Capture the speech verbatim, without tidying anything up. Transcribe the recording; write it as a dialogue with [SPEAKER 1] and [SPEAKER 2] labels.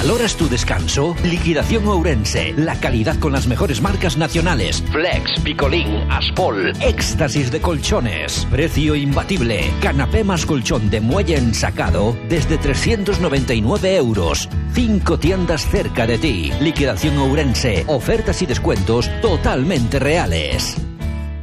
[SPEAKER 1] ¿Valoras tu descanso? Liquidación Ourense. La calidad con las mejores marcas nacionales. Flex, Picolín, Aspol, Éxtasis de colchones. Precio imbatible. Canapé más colchón de muelle ensacado desde trescientos noventa y nueve euros. Cinco tiendas cerca de ti. Liquidación Ourense. Ofertas y descuentos totalmente reales.